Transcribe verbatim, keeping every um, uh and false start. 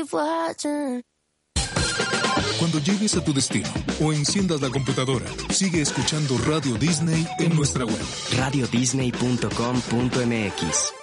Cuando llegues a tu destino o enciendas la computadora, sigue escuchando Radio Disney en nuestra web. radio disney punto com punto m x.